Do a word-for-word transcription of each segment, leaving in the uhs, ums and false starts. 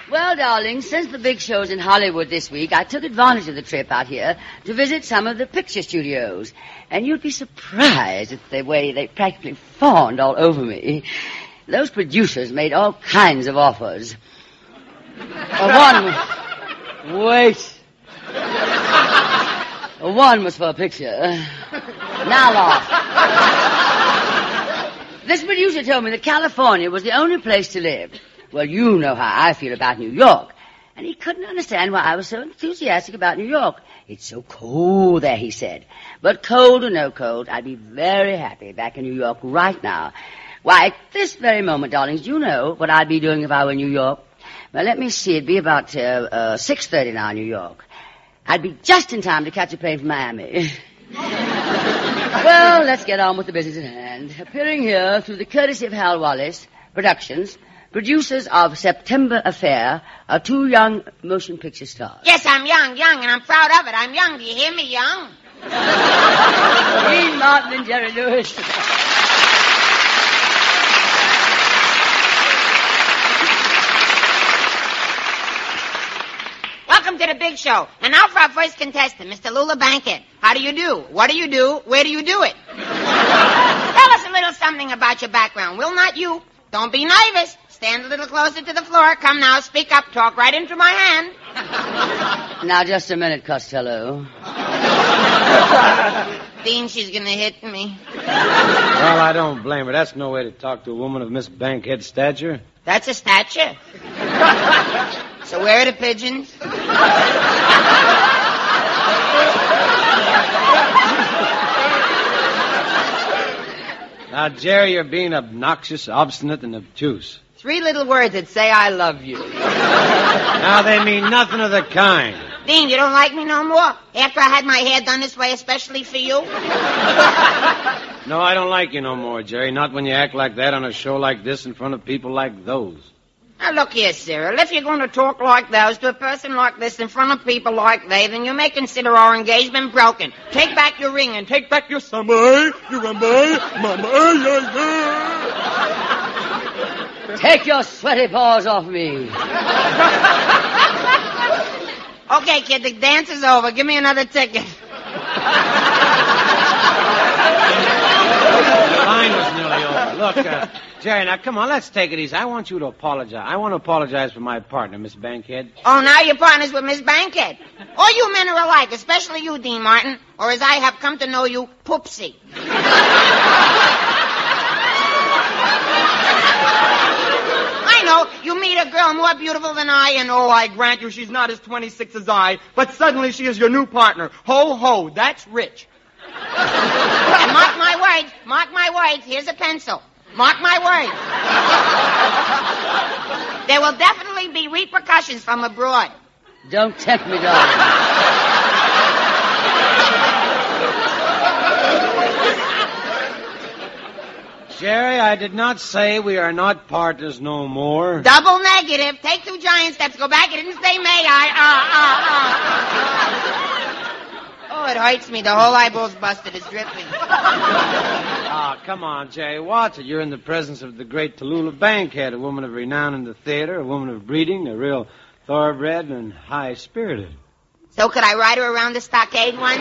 Well, darling, since the big show's in Hollywood this week, I took advantage of the trip out here to visit some of the picture studios. And you'd be surprised at the way they practically fawned all over me. Those producers made all kinds of offers. Uh, one... Wait. One was for a picture. Now laugh. This producer told me that California was the only place to live. Well, you know how I feel about New York. And he couldn't understand why I was so enthusiastic about New York. It's so cold there, he said. But cold or no cold, I'd be very happy back in New York right now. Why, at this very moment, darlings, you know what I'd be doing if I were in New York. Well, let me see. It'd be about uh, uh, six thirty now in New York. I'd be just in time to catch a plane from Miami. Well, let's get on with the business at hand. Appearing here through the courtesy of Hal Wallace Productions, producers of September Affair, are two young motion picture stars. Yes, I'm young, young, and I'm proud of it. I'm young. Do you hear me, young? Dean Martin and Jerry Lewis. Welcome to the big show. And now for our first contestant, Mister Lula Bankhead. How do you do? What do you do? Where do you do it? Tell us a little something about your background. Will not you? Don't be nervous. Stand a little closer to the floor. Come now, speak up. Talk right into my hand. Now, just a minute, Costello. Dean, she's going to hit me. Well, I don't blame her. That's no way to talk to a woman of Miss Bankhead's stature. That's a stature. So where are the pigeons? Now, Jerry, you're being obnoxious, obstinate, and obtuse. Three little words that say I love you. Now, they mean nothing of the kind. Dean, you don't like me no more? After I had my hair done this way especially for you? No, I don't like you no more, Jerry. Not when you act like that on a show like this in front of people like those. Now, look here, Cyril. If you're going to talk like those to a person like this in front of people like they, then you may consider our engagement broken. Take back your ring and take back your summer, your rumba, mama, yeah, yeah. Take your sweaty paws off me. Okay, kid, the dance is over. Give me another ticket. The line was nearly over. Look, uh, Jerry, now come on, let's take it easy. I want you to apologize. I want to apologize for my partner, Miss Bankhead. Oh, now you're partners with Miss Bankhead. All you men are alike, especially you, Dean Martin, or as I have come to know you, Poopsie. I know, you meet a girl more beautiful than I, and Oh, I grant you she's not as twenty-six as I, but suddenly she is your new partner. Ho, ho, that's rich. And mark my words, mark my words, here's a pencil. Mark my words. There will definitely be repercussions from abroad. Don't tempt me, darling. Jerry, I did not say we are not partners no more. Double negative. Take two giant steps. Go back. I didn't say may I. Uh, uh, uh. Oh, it hurts me. The whole eyeball's busted. It's dripping. Ah, come on, Jerry. Watch it. You're in the presence of the great Tallulah Bankhead, a woman of renown in the theater, a woman of breeding, a real thoroughbred and high-spirited. So could I ride her around the stockade once?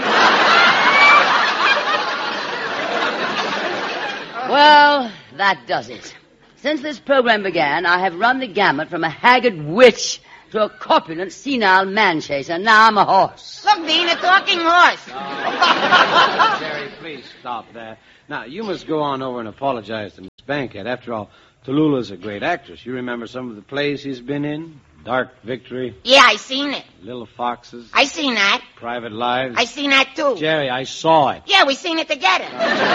Well, that does it. Since this program began, I have run the gamut from a haggard witch to a corpulent, senile man-chaser. Now I'm a horse. Look, Dean, a talking horse. Oh, Jerry, please stop that. Now, you must go on over and apologize to Miss Bankhead. After all, Tallulah's a great actress. You remember some of the plays she's been in? Dark Victory. Yeah, I seen it. Little Foxes. I seen that. Private Lives. I seen that, too. Jerry, I saw it. Yeah, we seen it together.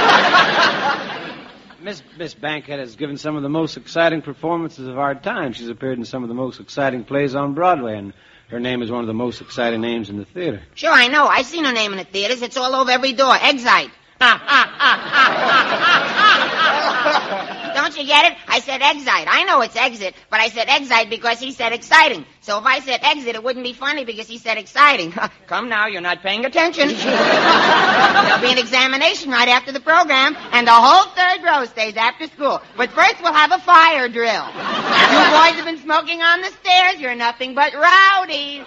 Miss Miss Bankhead has given some of the most exciting performances of our time. She's appeared in some of the most exciting plays on Broadway, and her name is one of the most exciting names in the theater. Sure, I know. I seen her name in the theaters. It's all over every door. Exite. Don't you get it? I said exite. I know it's exit, but I said exite because he said exciting. So if I said exit, it wouldn't be funny because he said exciting. Come now, you're not paying attention. There'll be an examination right after the program, and the whole third row stays after school. But first we'll have a fire drill. You boys have been smoking on the stairs. You're nothing but rowdies.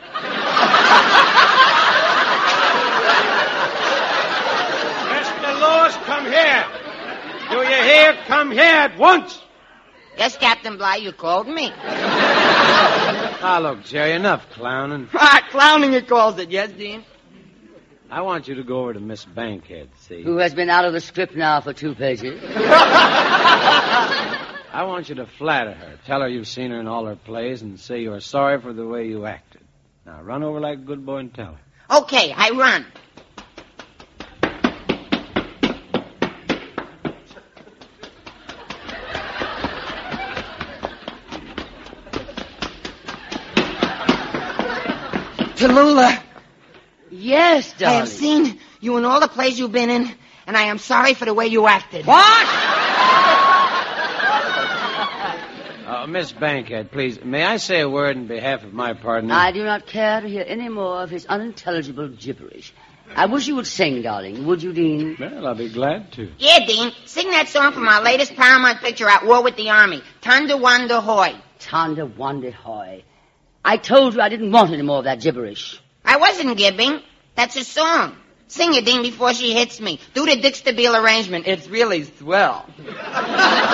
Mister Lewis, come here. Do you hear? Come here at once. Yes, Captain Bligh, you called me. Ah, look, Jerry, enough clowning. Ah, clowning, it calls it. Yes, Dean? I want you to go over to Miss Bankhead, see? Who has been out of the script now for two pages. I want you to flatter her. Tell her you've seen her in all her plays and say you're sorry for the way you acted. Now, run over like a good boy and tell her. Okay, I run. Tallulah, Yes, I darling. have seen you in all the plays you've been in, and I am sorry for the way you acted. What? Uh, Miss Bankhead, please, may I say a word in behalf of my partner? I do not care to hear any more of his unintelligible gibberish. I wish you would sing, darling. Would you, Dean? Well, I'll be glad to. Yeah, Dean, sing that song from our latest Paramount picture, At War with the Army, Tanda Wanda Hoy. Tanda Wanda Hoy. I told you I didn't want any more of that gibberish. I wasn't gibbing. That's a song. Sing it, Dean, before she hits me. Do the Dick Stabile arrangement. It's really swell.